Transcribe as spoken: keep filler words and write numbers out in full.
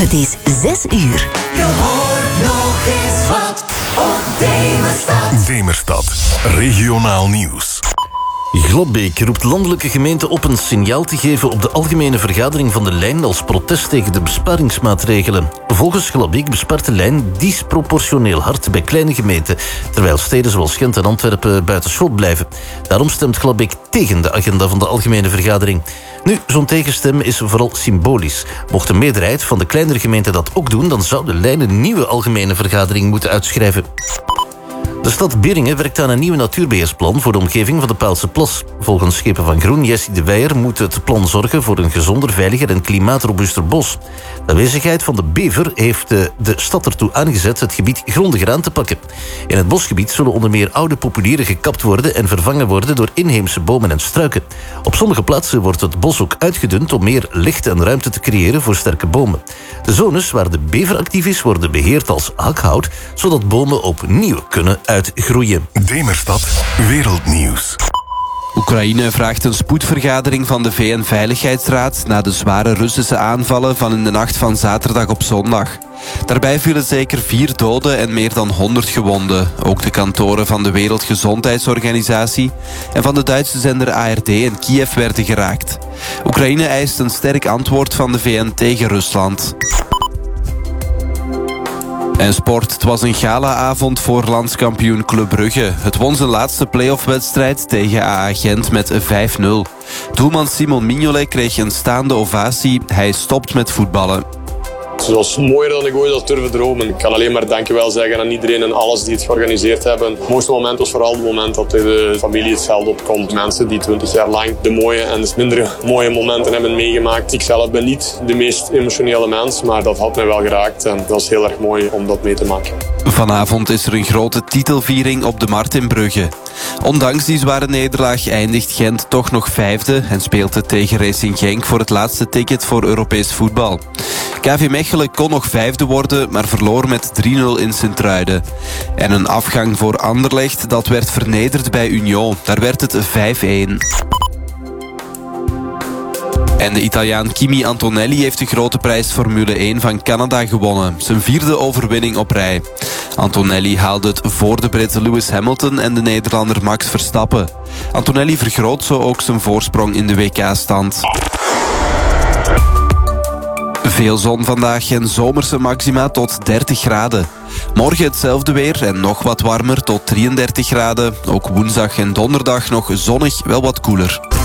Het is zes uur. Je hoort nog eens wat op Demerstad. Demerstad, regionaal nieuws. Glabbeek roept landelijke gemeenten op een signaal te geven op de algemene vergadering van de lijn als protest tegen de besparingsmaatregelen. Volgens Glabbeek bespaart de lijn disproportioneel hard bij kleine gemeenten, terwijl steden zoals Gent en Antwerpen buitenschot blijven. Daarom stemt Glabbeek tegen de agenda van de algemene vergadering. Nu, zo'n tegenstem is vooral symbolisch. Mocht de meerderheid van de kleinere gemeenten dat ook doen, dan zou de lijn een nieuwe algemene vergadering moeten uitschrijven. De stad Beringen werkt aan een nieuw natuurbeheersplan voor de omgeving van de Paalse Plas. Volgens Schepen van Groen, Jessie de Weijer, moet het plan zorgen voor een gezonder, veiliger en klimaatrobuuster bos. De aanwezigheid van de bever heeft de, de stad ertoe aangezet het gebied grondiger aan te pakken. In het bosgebied zullen onder meer oude populieren gekapt worden en vervangen worden door inheemse bomen en struiken. Op sommige plaatsen wordt het bos ook uitgedund om meer licht en ruimte te creëren voor sterke bomen. De zones waar de bever actief is worden beheerd als hakhout, zodat bomen opnieuw kunnen uitgroeien. Demerstad, wereldnieuws. Oekraïne vraagt een spoedvergadering van de V N-veiligheidsraad na de zware Russische aanvallen van in de nacht van zaterdag op zondag. Daarbij vielen zeker vier doden en meer dan honderd gewonden. Ook de kantoren van de Wereldgezondheidsorganisatie en van de Duitse zender A R D in Kiev werden geraakt. Oekraïne eist een sterk antwoord van de V N tegen Rusland. En sport, het was een galaavond voor landskampioen Club Brugge. Het won zijn laatste play-off-wedstrijd tegen A A Gent met vijf nul. Doelman Simon Mignolet kreeg een staande ovatie. Hij stopt met voetballen. Het was mooier dan ik ooit had durven dromen. Ik kan alleen maar dankjewel zeggen aan iedereen en alles die het georganiseerd hebben. Het mooiste moment was vooral het moment dat de familie het veld opkomt. Mensen die twintig jaar lang de mooie en de mindere mooie momenten hebben meegemaakt. Ik zelf ben niet de meest emotionele mens, maar dat had mij wel geraakt. En dat was heel erg mooi om dat mee te maken. Vanavond is er een grote titelviering op de Markt in Brugge. Ondanks die zware nederlaag eindigt Gent toch nog vijfde en speelt het tegen Racing Genk voor het laatste ticket voor Europees voetbal. K V Mechelen kon nog vijfde worden, maar verloor met drie nul in Sint-Truiden. En een afgang voor Anderlecht, dat werd vernederd bij Union. Daar werd het vijf één. En de Italiaan Kimi Antonelli heeft de grote prijs Formule één van Canada gewonnen. Zijn vierde overwinning op rij. Antonelli haalde het voor de Brit Lewis Hamilton en de Nederlander Max Verstappen. Antonelli vergroot zo ook zijn voorsprong in de W K-stand. Veel zon vandaag en zomerse maxima tot dertig graden. Morgen hetzelfde weer en nog wat warmer tot drieëndertig graden. Ook woensdag en donderdag nog zonnig, wel wat koeler.